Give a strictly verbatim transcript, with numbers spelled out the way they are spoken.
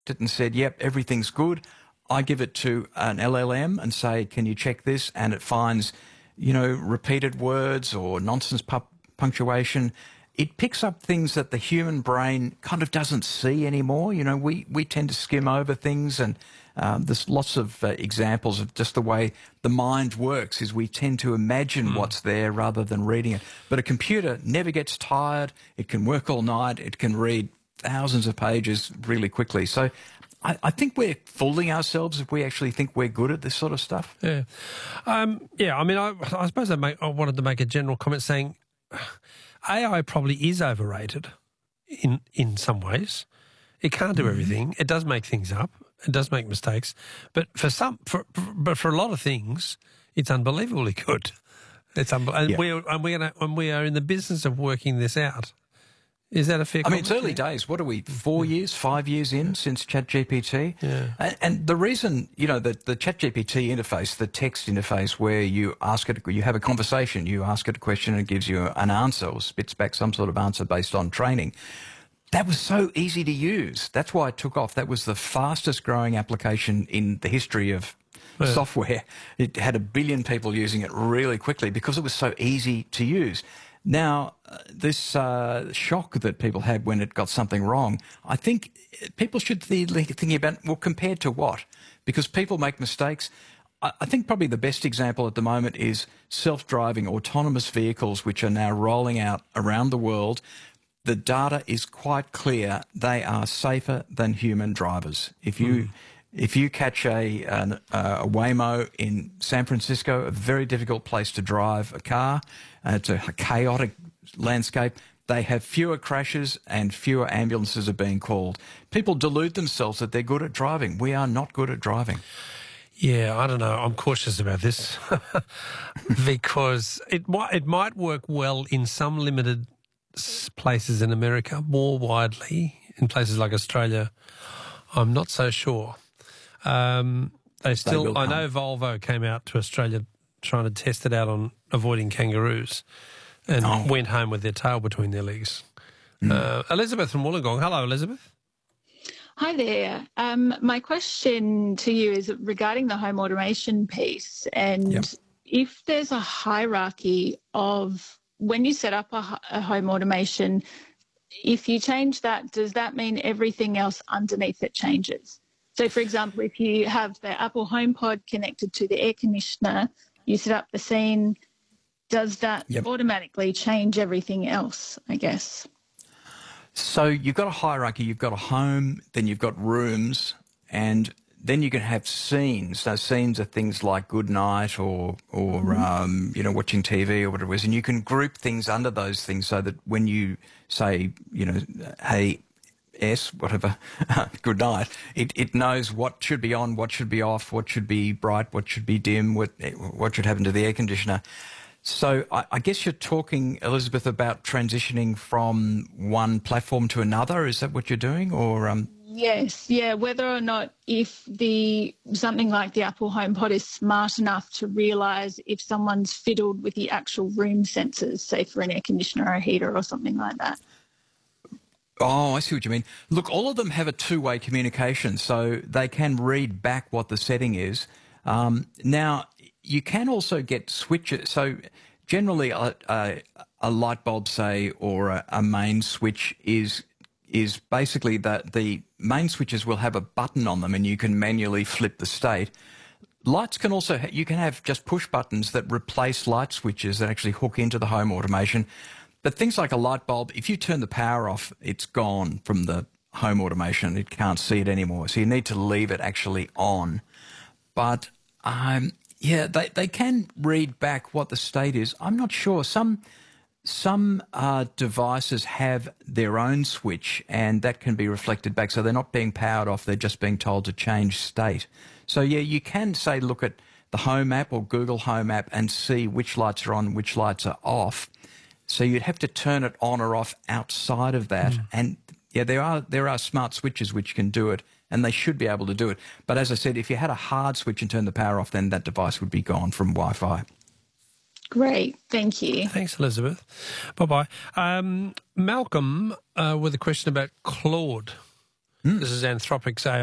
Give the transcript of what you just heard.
it and said, yep, everything's good. I give it to an L L M and say, can you check this? And it finds, you know, repeated words or nonsense pu- punctuation. It picks up things that the human brain kind of doesn't see anymore. You know, we, we tend to skim over things, and um, there's lots of uh, examples of just the way the mind works is we tend to imagine mm. what's there rather than reading it. But a computer never gets tired. It can work all night. It can read thousands of pages really quickly. So I, I think we're fooling ourselves if we actually think we're good at this sort of stuff. Yeah. Um, yeah, I mean, I, I suppose I, make, I wanted to make a general comment saying A I probably is overrated in in some ways. It can't do everything. It does make things up. It does make mistakes. But for some, for, for but for a lot of things, it's unbelievably good. It's unbe- and yeah. we and we are and we are in the business of working this out. Is that a fair I comment? mean, it's early days. What are we, four yeah. years, five years in since ChatGPT? Yeah. And, and the reason, you know, the, the ChatGPT interface, the text interface where you ask it, you have a conversation, you ask it a question and it gives you an answer or spits back some sort of answer based on training. That was so easy to use. That's why it took off. That was the fastest growing application in the history of yeah. software. It had a billion people using it really quickly because it was so easy to use. Now, uh, this uh, shock that people had when it got something wrong, I think people should be thinking about, well, compared to what? Because people make mistakes. I, I think probably the best example at the moment is self-driving autonomous vehicles, which are now rolling out around the world. The data is quite clear. They are safer than human drivers. If you... Mm. If you catch a, an, uh, a Waymo in San Francisco, a very difficult place to drive a car, uh, it's a chaotic landscape, they have fewer crashes and fewer ambulances are being called. People delude themselves that they're good at driving. We are not good at driving. Yeah, I don't know. I'm cautious about this because it might, it might work well in some limited places in America, more widely in places like Australia. I'm not so sure. Um, they still, they I know Volvo came out to Australia trying to test it out on avoiding kangaroos and oh. went home with their tail between their legs. Mm. Uh, Elizabeth from Wollongong. Hello, Elizabeth. Hi there. Um, my question to you is regarding the home automation piece, and yep. if there's a hierarchy of when you set up a, a home automation, if you change that, does that mean everything else underneath it changes? So, for example, if you have the Apple HomePod connected to the air conditioner, you set up the scene, does that yep. automatically change everything else, I guess? So you've got a hierarchy. You've got a home, then you've got rooms, and then you can have scenes. Those scenes are things like good night or, or mm-hmm. um, you know, watching T V or whatever it is, and you can group things under those things so that when you say, you know, hey, S, whatever, good night, it, it knows what should be on, what should be off, what should be bright, what should be dim, what what should happen to the air conditioner. So I, I guess you're talking, Elizabeth, about transitioning from one platform to another. Is that what you're doing? Or um... Yes, yeah, whether or not if the something like the Apple HomePod is smart enough to realise if someone's fiddled with the actual room sensors, say for an air conditioner or a heater or something like that. Oh, I see what you mean. Look, all of them have a two-way communication, so they can read back what the setting is. Um, now, you can also get switches. So generally a, a, a light bulb, say, or a, a main switch is is basically that the main switches will have a button on them and you can manually flip the state. Lights can also, ha- you can have just push buttons that replace light switches that actually hook into the home automation. But things like a light bulb, if you turn the power off, it's gone from the home automation. It can't see it anymore. So you need to leave it actually on. But, um, yeah, they, they can read back what the state is. I'm not sure. Some some uh, devices have their own switch, and that can be reflected back. So they're not being powered off. They're just being told to change state. So, yeah, you can, say, look at the Home app or Google Home app and see which lights are on, which lights are off. So you'd have to turn it on or off outside of that. Mm. And, yeah, there are there are smart switches which can do it, and they should be able to do it. But as I said, if you had a hard switch and turned the power off, then that device would be gone from Wi-Fi. Great. Thank you. Thanks, Elizabeth. Bye-bye. Um, Malcolm uh, with a question about Claude. This is Anthropic's A I.